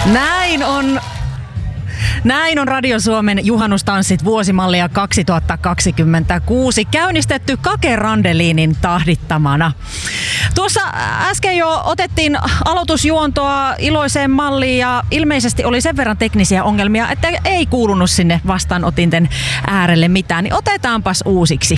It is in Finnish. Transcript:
Näin on Radio Suomen juhannustanssit vuosimallia 2026 käynnistetty Kake Randelinin tahdittamana. Tuossa äsken jo otettiin aloitusjuontoa iloiseen malliin ja ilmeisesti oli sen verran teknisiä ongelmia, että ei kuulunut sinne vastaanotinten äärelle mitään, niin otetaanpas uusiksi.